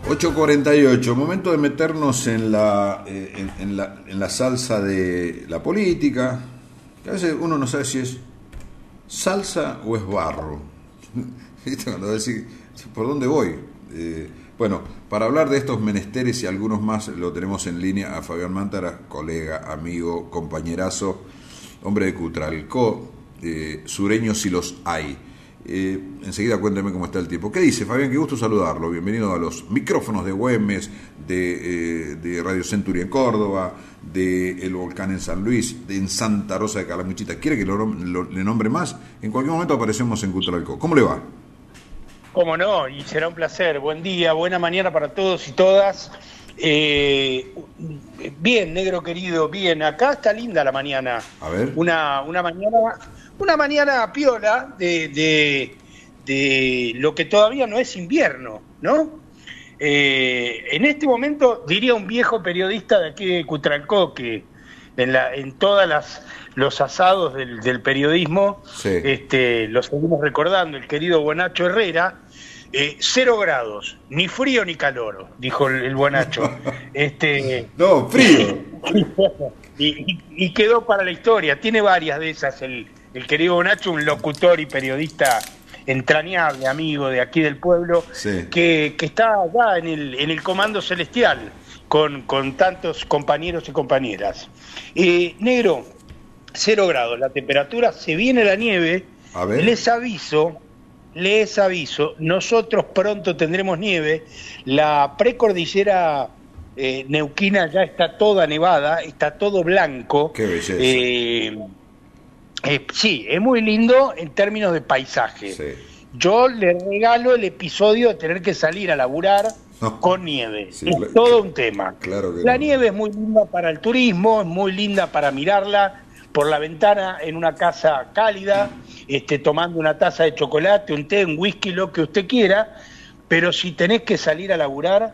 8:48, momento de meternos en la salsa de la política, que a veces uno no sabe si es salsa o es barro. ¿Viste? Cuando decís, ¿por dónde voy? Bueno, para hablar de estos menesteres y algunos más, lo tenemos en línea a Fabián Mántara, colega, amigo, compañerazo, hombre de Cutralcó, sureños si los hay. Enseguida cuéntame cómo está el tiempo. ¿Qué dice, Fabián? Qué gusto saludarlo. Bienvenido a los micrófonos de Güemes, de Radio Century en Córdoba, de El Volcán en San Luis, en Santa Rosa de Calamuchita. ¿Quiere que le nombre más? En cualquier momento aparecemos en Cutralcó. ¿Cómo le va? Cómo no, y será un placer. Buen día, buena mañana para todos y todas. Bien, negro querido, bien. Acá está linda la mañana. A ver. Una mañana piola de lo que todavía no es invierno, ¿no? En este momento, diría un viejo periodista de aquí de Cutralcó, que en todas los asados del periodismo, sí, lo seguimos recordando, el querido Buenacho Herrera, 0 grados, ni frío ni calor, dijo el Buenacho. No, frío. Y quedó para la historia, tiene varias de esas, el querido Buenacho, un locutor y periodista entrañable, amigo de aquí del pueblo, sí, que está allá en el Comando Celestial, con tantos compañeros y compañeras. Negro, 0 grados, la temperatura, se viene la nieve. A ver. Les aviso, nosotros pronto tendremos nieve. La precordillera neuquina ya está toda nevada, está todo blanco. Qué belleza. Sí, es muy lindo en términos de paisaje. Sí. Yo le regalo el episodio de tener que salir a laburar con nieve. Sí, es todo un tema. Claro que la nieve es muy linda para el turismo, es muy linda para mirarla por la ventana en una casa cálida, tomando una taza de chocolate, un té, un whisky, lo que usted quiera, pero si tenés que salir a laburar,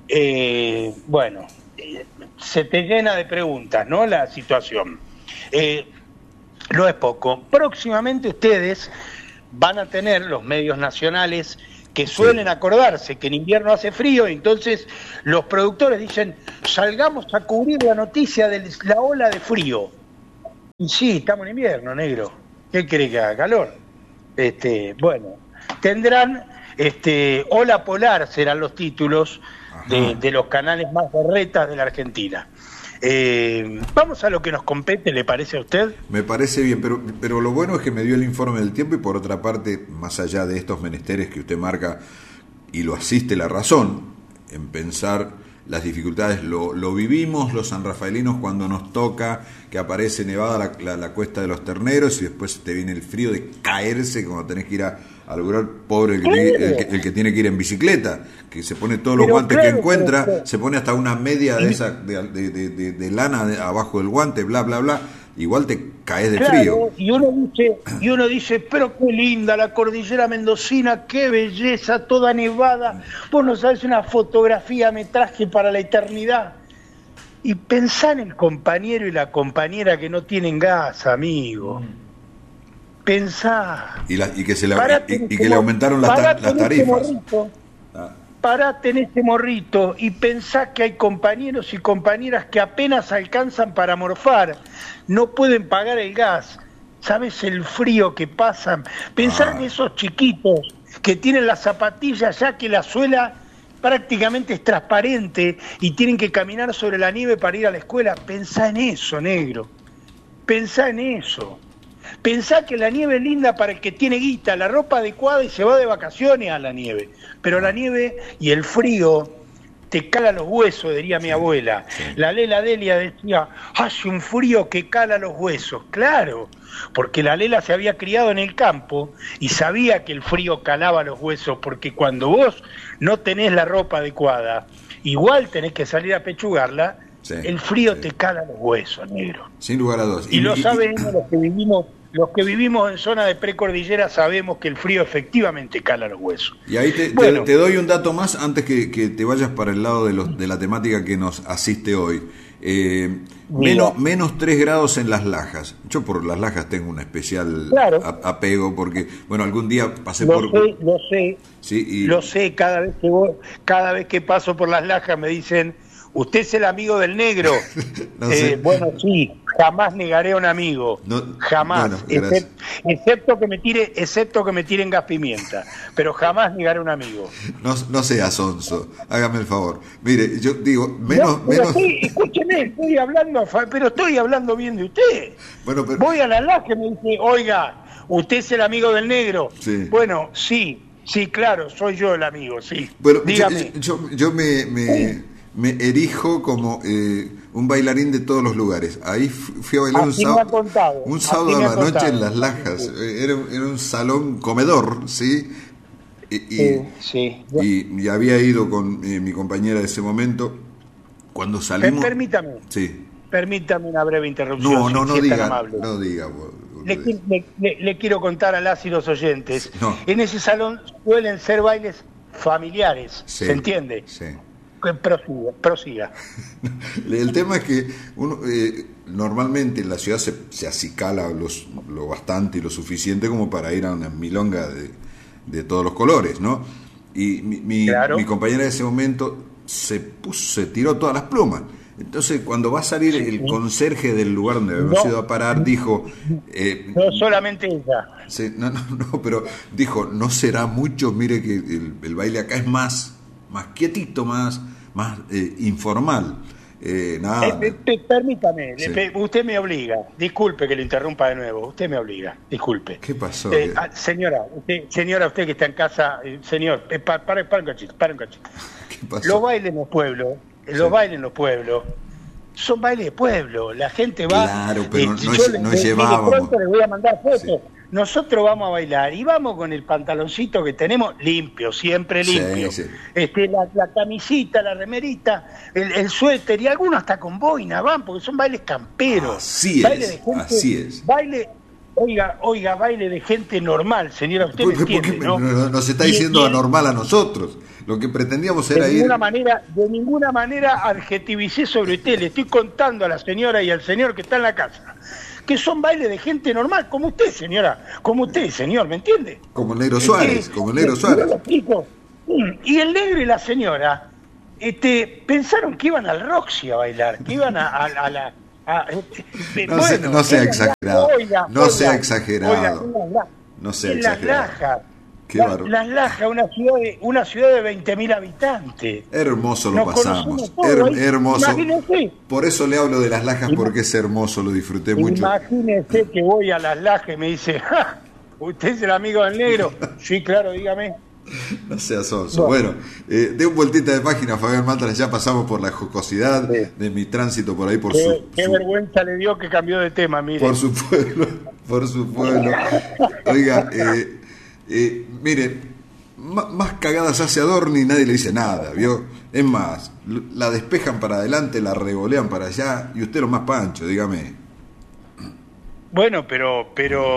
se te llena de preguntas, ¿no? La situación. No es poco. Próximamente ustedes van a tener los medios nacionales que suelen acordarse que en invierno hace frío, y entonces los productores dicen, salgamos a cubrir la noticia de la ola de frío. Y sí, estamos en invierno, negro. ¿Qué cree que haga calor? Tendrán ola polar serán los títulos de los canales más berretas de la Argentina. Vamos a lo que nos compete, ¿le parece a usted? Me parece bien, pero lo bueno es que me dio el informe del tiempo y por otra parte, más allá de estos menesteres que usted marca y lo asiste la razón en pensar las dificultades, lo vivimos los sanrafaelinos cuando nos toca que aparece nevada la cuesta de los Terneros y después te viene el frío de caerse cuando tenés que ir a laburar, pobre el que tiene que ir en bicicleta, que se pone todos los guantes que encuentra, se pone hasta una media de esa de lana abajo del guante, bla bla bla, igual te caes de frío. Y uno dice, pero qué linda la cordillera mendocina, qué belleza, toda nevada, vos no sabés, una fotografía me traje para la eternidad. Y pensá en el compañero y la compañera que no tienen gas, amigo. Pensá. Y que le aumentaron las tarifas. Parate en ese morrito y pensá que hay compañeros y compañeras que apenas alcanzan para morfar, no pueden pagar el gas. ¿Sabes el frío que pasan? Pensá en esos chiquitos que tienen las zapatillas ya que la suela prácticamente es transparente y tienen que caminar sobre la nieve para ir a la escuela. Pensá en eso, negro. Pensá en eso. Pensá que la nieve es linda para el que tiene guita, la ropa adecuada y se va de vacaciones a la nieve. Pero la nieve y el frío te cala los huesos, diría mi abuela. Sí. La Lela Delia decía, hace un frío que cala los huesos. Claro, porque la Lela se había criado en el campo y sabía que el frío calaba los huesos, porque cuando vos no tenés la ropa adecuada, igual tenés que salir a pechugarla, el frío te cala los huesos, negro. Sin lugar a dudas. Y lo sabemos los que vivimos en zona de precordillera, sabemos que el frío efectivamente cala los huesos. Y ahí te doy un dato más antes que te vayas para el lado de la temática que nos asiste hoy. Menos 3 grados en Las Lajas. Yo por Las Lajas tengo un especial apego porque, bueno, algún día pasé Lo sé, ¿sí? Lo sé, cada vez que paso por Las Lajas me dicen, ¿usted es el amigo del negro? No sé. Bueno, sí, jamás negaré a un amigo, jamás, bueno, excepto que me tiren gas pimienta, pero jamás negaré a un amigo. No sea sonso, hágame el favor. Mire, yo digo, menos... Escúcheme, estoy hablando bien de usted. Bueno, pero... Voy a Las Lajas y me dice, oiga, ¿usted es el amigo del negro? Sí. Bueno, sí, claro, soy yo el amigo, sí. Bueno, dígame. Yo me erijo como un bailarín de todos los lugares. Ahí fui a bailar un sábado a la noche en Las Lajas. Era un salón comedor, ¿sí? Y había ido con mi compañera de ese momento. Cuando salimos... Permítame una breve interrupción. No diga. Le quiero contar a las y los oyentes. No. En ese salón suelen ser bailes familiares, sí, ¿se entiende? Sí. Prosiga. El tema es que uno normalmente en la ciudad se acicala lo bastante y lo suficiente como para ir a una milonga de todos los colores, ¿no? Y mi compañera de ese momento se tiró todas las plumas. Entonces, cuando va a salir el conserje del lugar donde habíamos ido a parar, dijo... no solamente ella. Sí, pero dijo, no será mucho, mire que el baile acá es más quietito, más informal. Permítame, sí. Usted me obliga, disculpe que lo interrumpa de nuevo, usted me obliga, disculpe. ¿Qué pasó? Señora, usted que está en casa, señor, para un cachito. ¿Qué pasó? Los bailes en los pueblos, son bailes de pueblo, la gente va... Claro, pero no llevábamos... Pronto les voy a mandar fotos. Sí. Nosotros vamos a bailar y vamos con el pantaloncito que tenemos limpio, siempre limpio. Sí. La camisita, la remerita, el suéter y algunos hasta con boina van, porque son bailes camperos. Así es. Baile de gente normal, señora, usted me entiende, ¿no? Nos está diciendo anormal a nosotros. Lo que pretendíamos era ir... De ninguna manera adjetivicé sobre usted, le estoy contando a la señora y al señor que está en la casa que son bailes de gente normal, como usted, señora, como usted, señor, ¿me entiende? Como el Negro Suárez, Yo lo explico. Y el negro y la señora pensaron que iban al Roxy a bailar, que iban a la... No sea exagerado. No sea exagerado. En Las Lajas. Las Lajas, una ciudad de 20.000 habitantes. Hermoso lo pasamos. Hermoso. Imagínese. Por eso le hablo de Las Lajas, porque es hermoso, lo disfruté mucho. Imagínese que voy a Las Lajas y me dice, ¡ja! ¿Usted es el amigo del negro? Sí, claro, dígame. No sea sonso. Bueno, de un vueltita de página, Fabián Mantras, ya pasamos por la jocosidad de mi tránsito por ahí. Qué vergüenza le dio que cambió de tema, mire. Por su pueblo. Oiga, mire, más cagadas hace Adorni y nadie le dice nada, ¿vio? Es más, la despejan para adelante, la revolean para allá y usted lo más pancho, dígame. Bueno, pero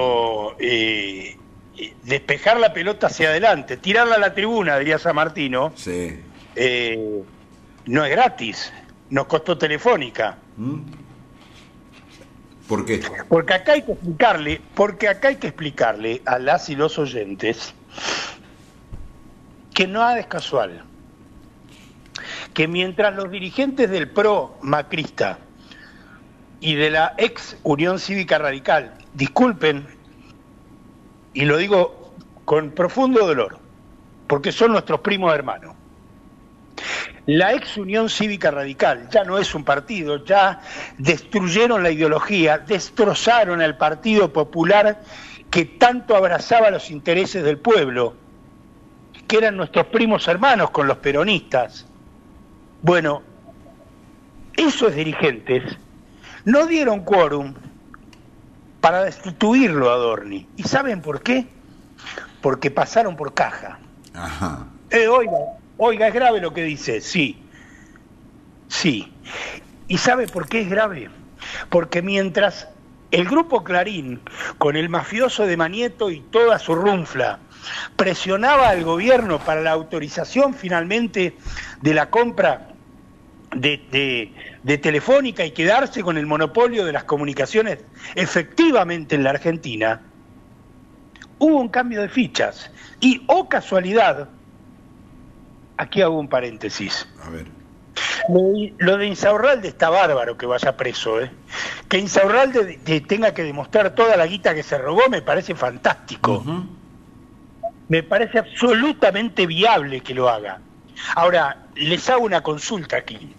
despejar la pelota hacia adelante, tirarla a la tribuna, diría San Martino, sí. No es gratis, nos costó Telefónica. ¿Por qué? Porque acá hay que explicarle a las y los oyentes que nada es casual, que mientras los dirigentes del PRO macrista y de la ex Unión Cívica Radical, disculpen, y lo digo con profundo dolor, porque son nuestros primos hermanos, la ex Unión Cívica Radical ya no es un partido, ya destruyeron la ideología, destrozaron al Partido Popular que tanto abrazaba los intereses del pueblo, que eran nuestros primos hermanos con los peronistas. Bueno, esos dirigentes no dieron quórum para destituirlo a Adorni. ¿Y saben por qué? Porque pasaron por caja. Ajá. Oiga, es grave lo que dice, sí. ¿Y sabe por qué es grave? Porque mientras el grupo Clarín, con el mafioso de Manieto y toda su runfla, presionaba al gobierno para la autorización finalmente de la compra de Telefónica y quedarse con el monopolio de las comunicaciones efectivamente en la Argentina, hubo un cambio de fichas. Y, oh casualidad, aquí hago un paréntesis. A ver. Lo de Insaurralde está bárbaro que vaya preso, ¿eh? Que Insaurralde tenga que demostrar toda la guita que se robó me parece fantástico. Uh-huh. Me parece absolutamente viable que lo haga. Ahora, les hago una consulta aquí.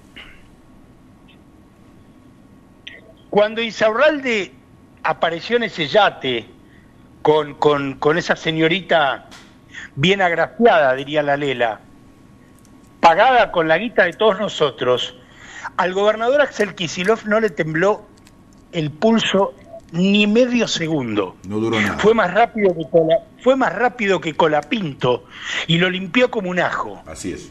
Cuando Insaurralde apareció en ese yate con esa señorita bien agraciada, diría la Lela, pagada con la guita de todos nosotros, al gobernador Axel Kicillof no le tembló el pulso ni medio segundo. No duró nada. Fue más rápido que Colapinto y lo limpió como un ajo. Así es.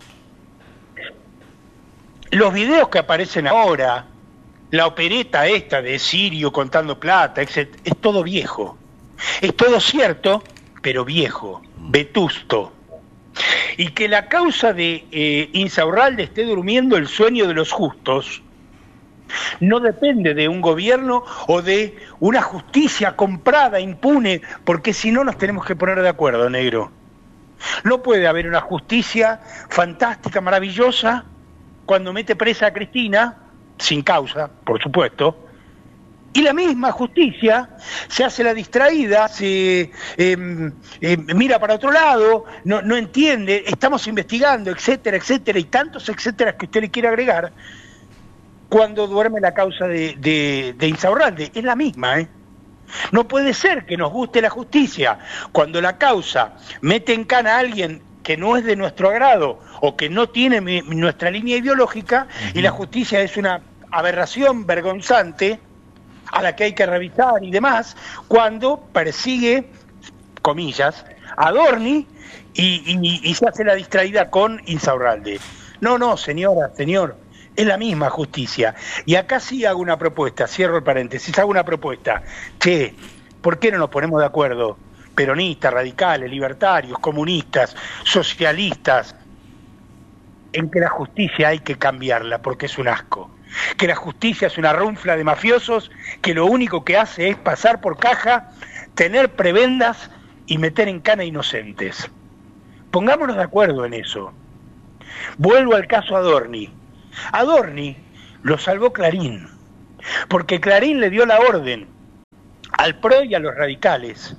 Los videos que aparecen ahora, la opereta esta de Sirio contando plata, etc., es todo viejo. Es todo cierto, pero viejo, vetusto. Y que la causa de Insaurralde esté durmiendo el sueño de los justos no depende de un gobierno o de una justicia comprada, impune, porque si no nos tenemos que poner de acuerdo, negro. No puede haber una justicia fantástica, maravillosa, cuando mete presa a Cristina, sin causa, por supuesto, y la misma justicia se hace la distraída, se mira para otro lado, no entiende, estamos investigando, etcétera, etcétera, y tantos etcétera que usted le quiere agregar, cuando duerme la causa de Insaurralde. Es la misma, ¿eh? No puede ser que nos guste la justicia cuando la causa mete en cana a alguien que no es de nuestro agrado o que no tiene nuestra línea ideológica, y la justicia es una aberración vergonzante a la que hay que revisar y demás, cuando persigue, comillas, a Dorni y se hace la distraída con Insaurralde. No, señora, señor, es la misma justicia. Y acá sí hago una propuesta, cierro el paréntesis, hago una propuesta. Che, ¿por qué no nos ponemos de acuerdo? Peronistas, radicales, libertarios, comunistas, socialistas, en que la justicia hay que cambiarla porque es un asco. Que la justicia es una runfla de mafiosos que lo único que hace es pasar por caja, tener prebendas y meter en cana inocentes. Pongámonos de acuerdo en eso. Vuelvo al caso Adorni. Adorni lo salvó Clarín, porque Clarín le dio la orden al PRO y a los radicales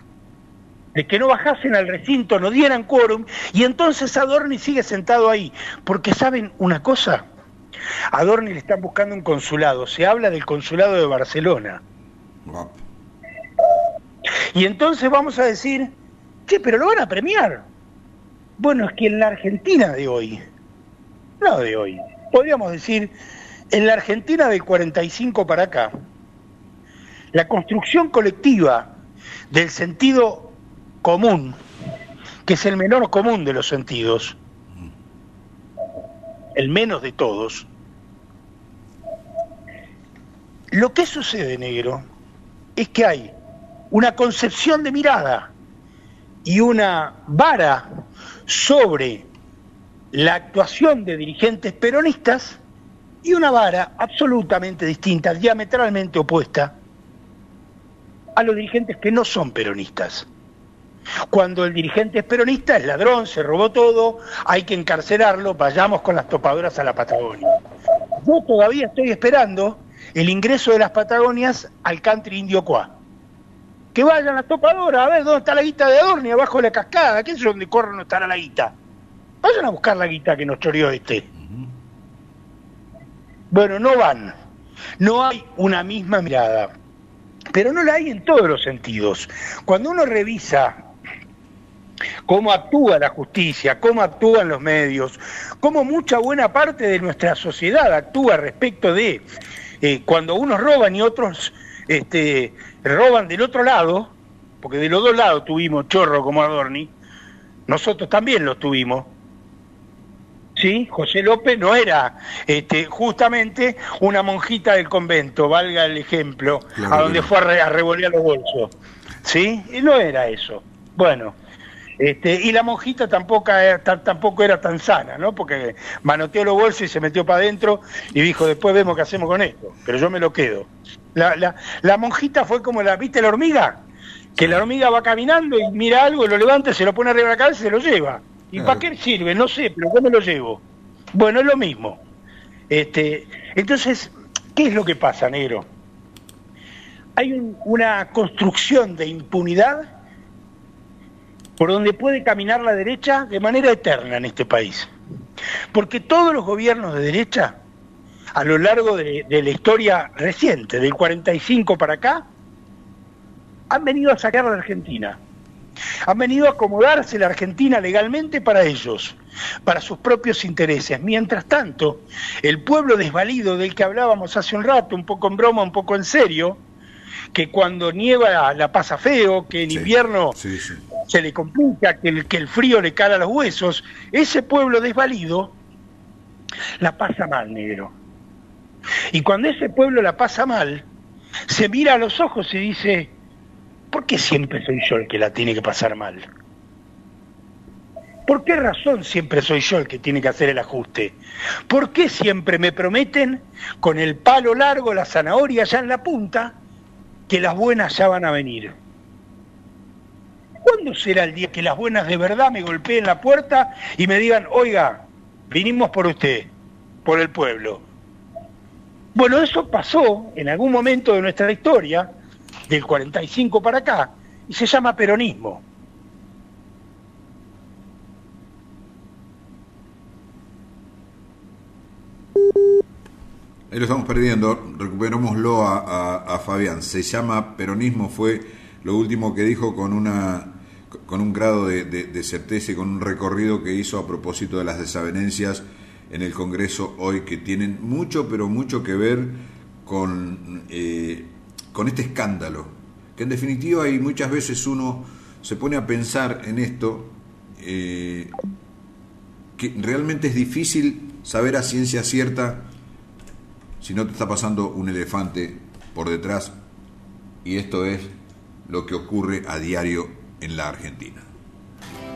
de que no bajasen al recinto, no dieran quórum, y entonces Adorni sigue sentado ahí, porque ¿saben una cosa? A Adorni le están buscando un consulado, se habla del consulado de Barcelona. Y entonces vamos a decir, che, pero lo van a premiar. Bueno, es que en la Argentina de hoy, no de hoy, podríamos decir, en la Argentina del 45 para acá, la construcción colectiva del sentido común, que es el menor común de los sentidos, el menos de todos, lo que sucede, negro, es que hay una concepción de mirada y una vara sobre la actuación de dirigentes peronistas y una vara absolutamente distinta, diametralmente opuesta a los dirigentes que no son peronistas. Cuando el dirigente es peronista, es ladrón, se robó todo, hay que encarcelarlo, vayamos con las topadoras a la Patagonia. Yo todavía estoy esperando el ingreso de las Patagonias al country indio Cuá. Que vayan las topadoras a ver dónde está la guita de Adorni, abajo de la cascada, que es donde corre no estará la guita. Vayan a buscar la guita que nos choreó este. Bueno, no van. No hay una misma mirada. Pero no la hay en todos los sentidos. Cuando uno revisa cómo actúa la justicia, cómo actúan los medios, cómo mucha buena parte de nuestra sociedad actúa respecto de cuando unos roban y otros roban del otro lado, porque de los dos lados tuvimos chorro como Adorni, nosotros también los tuvimos. Sí, José López no era justamente una monjita del convento, valga el ejemplo, claro, a donde fue a revolear los bolsos. ¿Sí? Y no era eso. Bueno, Y la monjita tampoco era tan sana, ¿no? Porque manoteó los bolsos y se metió para adentro y dijo, después vemos qué hacemos con esto, pero yo me lo quedo. La monjita fue como ¿viste la hormiga? Que la hormiga va caminando y mira algo, lo levanta, se lo pone arriba de la cabeza y se lo lleva. ¿Y para qué sirve? No sé, pero ¿cómo lo llevo? Bueno, es lo mismo. Entonces, ¿qué es lo que pasa, negro? Hay una construcción de impunidad por donde puede caminar la derecha de manera eterna en este país. Porque todos los gobiernos de derecha, a lo largo de la historia reciente, del 45 para acá, han venido a sacar a la Argentina. Han venido a acomodarse la Argentina legalmente para ellos, para sus propios intereses. Mientras tanto, el pueblo desvalido del que hablábamos hace un rato, un poco en broma, un poco en serio, que cuando nieva la pasa feo, que en invierno se le complica, que el frío le cala los huesos, ese pueblo desvalido la pasa mal, negro. Y cuando ese pueblo la pasa mal, se mira a los ojos y dice, ¿por qué siempre soy yo el que la tiene que pasar mal? ¿Por qué razón siempre soy yo el que tiene que hacer el ajuste? ¿Por qué siempre me prometen, con el palo largo, la zanahoria ya en la punta, que las buenas ya van a venir? ¿Cuándo será el día que las buenas de verdad me golpeen la puerta y me digan, oiga, vinimos por usted, por el pueblo? Bueno, eso pasó en algún momento de nuestra historia, del 45 para acá, y se llama peronismo. Ahí lo estamos perdiendo, recuperémoslo a Fabián. Se llama peronismo, fue lo último que dijo con un grado de certeza y con un recorrido que hizo a propósito de las desavenencias en el Congreso hoy, que tienen mucho, pero mucho que ver con este escándalo, que en definitiva, y muchas veces uno se pone a pensar en esto, que realmente es difícil saber a ciencia cierta si no te está pasando un elefante por detrás, y esto es lo que ocurre a diario en la Argentina.